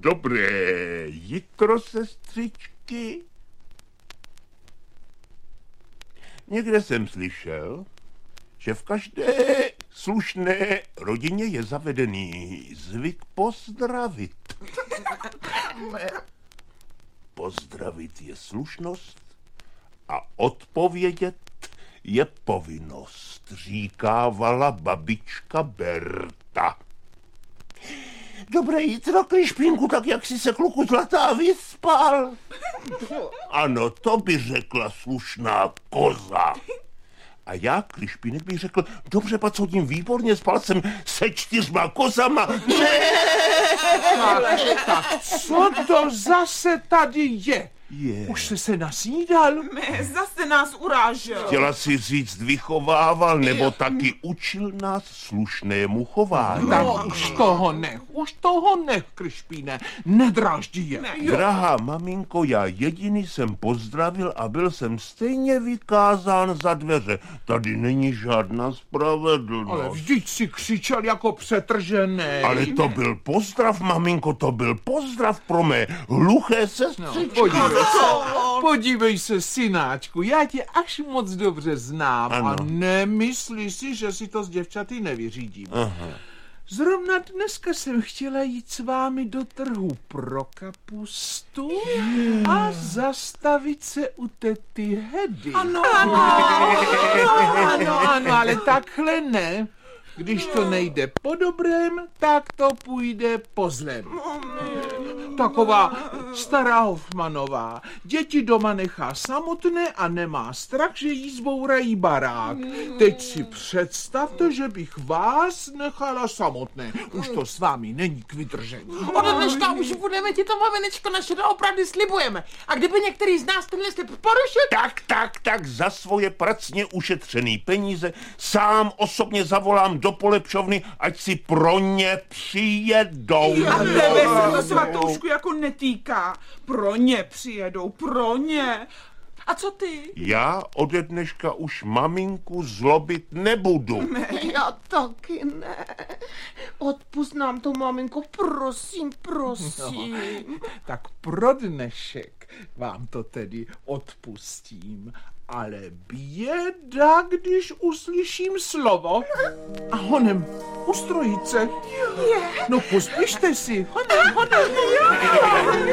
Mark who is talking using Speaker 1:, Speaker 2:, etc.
Speaker 1: Dobré jitro, sestřičky. Někde jsem slyšel, že v každé slušné rodině je zavedený zvyk pozdravit. Pozdravit je slušnost a odpovědět je povinnost, říkávala babička Berta. Dobré jitro, Kryšpínku, tak jak jsi se, kluku zlatá, vyspal? Ano, to by řekla slušná koza. A já, Kryšpínek, bych řekl, dobře, pacodím, výborně, spal jsem se 4 kozama.
Speaker 2: Tak co to zase tady je? Už jsi se nasnídal?
Speaker 3: Zase nás urážel.
Speaker 1: Chtěla si říct vychovával, nebo taky učil nás slušnému chování.
Speaker 2: Tak už toho nech, Kryšpíne, nedráždí je.
Speaker 1: Drahá maminko, já jediný jsem pozdravil a byl jsem stejně vykázán za dveře. Tady není žádná spravedlnost.
Speaker 2: Ale vždyť si křičel jako přetržený.
Speaker 1: Ale to byl pozdrav, maminko, to byl pozdrav pro mé hluché sestřičky.
Speaker 2: Podívej se, synáčku, já tě až moc dobře znám.
Speaker 1: Ano.
Speaker 2: A nemyslí si, že si to s děvčaty nevyřídím.
Speaker 1: Aha.
Speaker 2: Zrovna dneska jsem chtěla jít s vámi do trhu pro kapustu a zastavit se u tety Hedy.
Speaker 3: Ano,
Speaker 2: Ale takhle ne. Když to nejde po dobrém, tak to půjde po zlém. Taková stará Hofmanová. Děti doma nechá samotné a nemá strach, že jí zbourají barák. Teď si představte, že bych vás nechala samotné. Už to s vámi není k vydržení.
Speaker 4: Od dneška už budeme ti to, maminečko, naše doopravdy slibujeme. A kdyby některý z nás tenhle slib porušil...
Speaker 1: Tak za svoje pracně ušetřený peníze sám osobně zavolám do polepšovny, ať si pro ně přijedou.
Speaker 3: A tebe se to, Svatoušku, jako netýká. Pro ně přijedou, pro ně. A co ty?
Speaker 1: Já ode dneška už maminku zlobit nebudu.
Speaker 4: Já taky ne. Odpusť nám to, maminko, prosím.
Speaker 2: Tak pro dnešek vám to tedy odpustím. Ale běda, když uslyším slovo. A honem, ustrojice. No pospěšte si, honem.